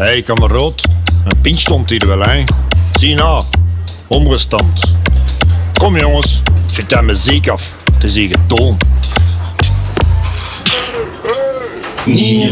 Hey kameraad, een pintje stond hier wel, hè. Zie nou, omgestampt. Kom jongens, zet dat muziek af. Het is hier getoond. Niet